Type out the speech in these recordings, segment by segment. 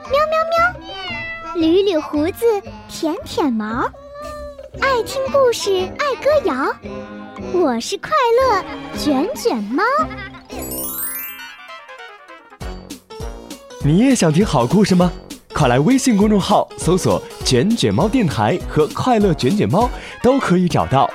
喵喵喵，捋捋胡子，舔舔毛，爱听故事，爱歌谣，我是快乐卷卷猫。 你也想听好故事吗？快来微信公众号搜索卷卷猫电台和快乐卷卷猫，都可以找到。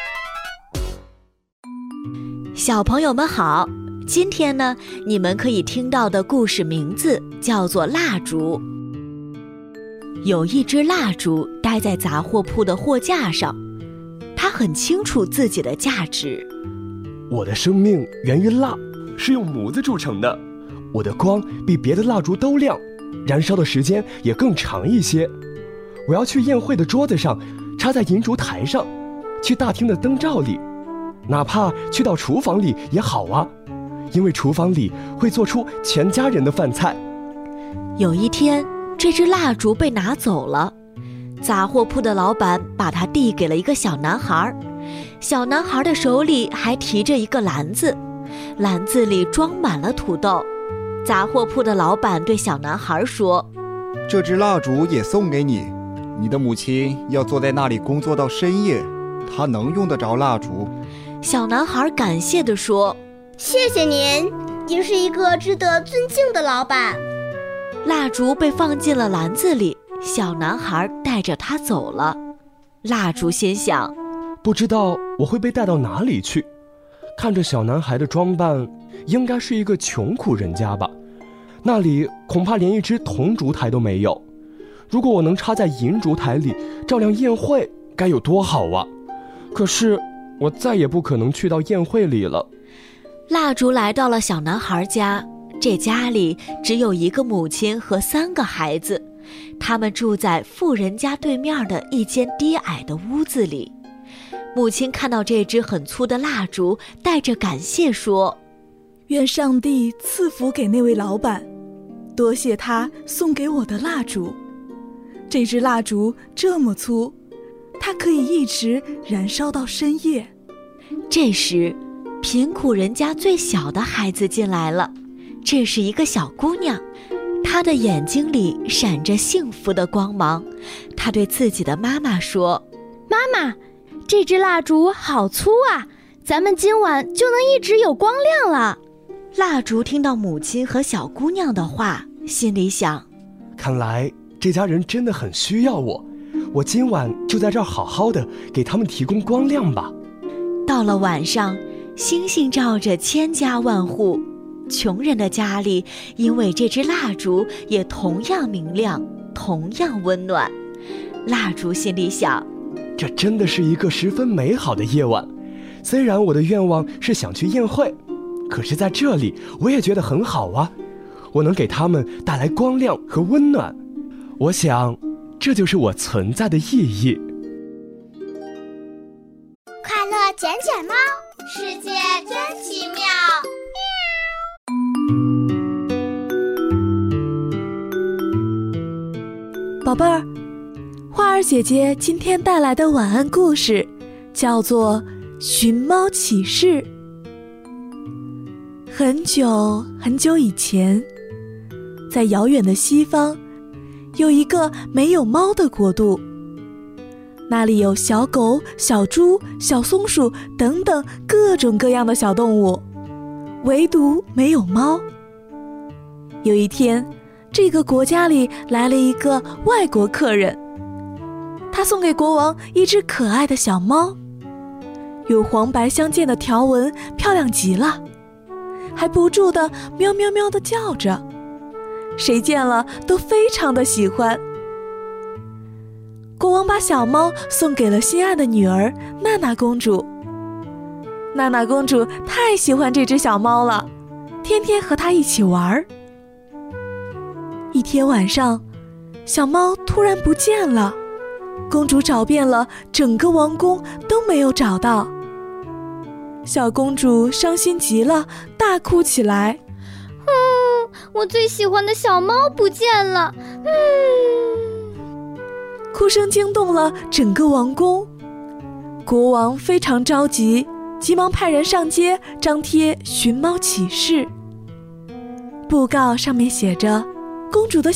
小朋友们好，今天呢，你们可以听到的故事名字叫做蜡烛。有一只蜡烛待在杂货铺的货架上，它很清楚自己的价值。 我的生命源于蜡，是用模子铸成的。我的光比别的蜡烛都亮，燃烧的时间也更长一些。我要去宴会的桌子上，插在银烛台上，去大厅的灯罩里，哪怕去到厨房里也好啊，因为厨房里会做出全家人的饭菜。 有一天，这只蜡烛被拿走了，杂货铺的老板把它递给了一个小男孩。小男孩的手里还提着一个篮子，篮子里装满了土豆。杂货铺的老板对小男孩说： 这支蜡烛也送给你，你的母亲要坐在那里工作到深夜，她能用得着蜡烛。 小男孩感谢地说： 谢谢您，您是一个值得尊敬的老板。 蜡烛被放进了篮子里，小男孩带着它走了。蜡烛心想， 不知道我会被带到哪里去。看着小男孩的装扮，应该是一个穷苦人家吧，那里恐怕连一只铜烛台都没有。如果我能插在银烛台里照亮宴会，该有多好啊！可是我再也不可能去到宴会里了。 蜡烛来到了小男孩家，这家里只有一个母亲和3个孩子，他们住在富人家对面的一间低矮的屋子里。母亲看到这支很粗的蜡烛，带着感谢说： 愿上帝赐福给那位老板，多谢他送给我的蜡烛。这支蜡烛这么粗，它可以一直燃烧到深夜。 这时，贫苦人家最小的孩子进来了，这是一个小姑娘，她的眼睛里闪着幸福的光芒。她对自己的妈妈说： 妈妈，这支蜡烛好粗啊，咱们今晚就能一直有光亮了。 蜡烛听到母亲和小姑娘的话，心里想， 看来这家人真的很需要我今晚就在这儿好好的给他们提供光亮吧。 到了晚上，星星照着千家万户，穷人的家里因为这支蜡烛也同样明亮，同样温暖。蜡烛心里想， 这真的是一个十分美好的夜晚。虽然我的愿望是想去宴会，可是在这里我也觉得很好啊，我能给他们带来光亮和温暖。我想这就是我存在的意义。 快乐卷卷猫，世界真奇妙。 宝贝儿，花儿姐姐今天带来的晚安故事叫做《寻猫启事》。很久很久以前，在遥远的西方，有一个没有猫的国度。那里有小狗、小猪、小松鼠等等各种各样的小动物，唯独没有猫。有一天，这个国家里来了一个外国客人，他送给国王一只可爱的小猫，有黄白相间的条纹，漂亮极了，还不住地喵喵喵地叫着，谁见了都非常的喜欢。国王把小猫送给了心爱的女儿娜娜公主。娜娜公主太喜欢这只小猫了，天天和它一起玩。一天晚上，小猫突然不见了，公主找遍了整个王宫都没有找到。小公主伤心极了，大哭起来。 我最喜欢的小猫不见了。 哭声惊动了整个王宫，国王非常着急，急忙派人上街张贴寻猫启事。布告上面写着，公主的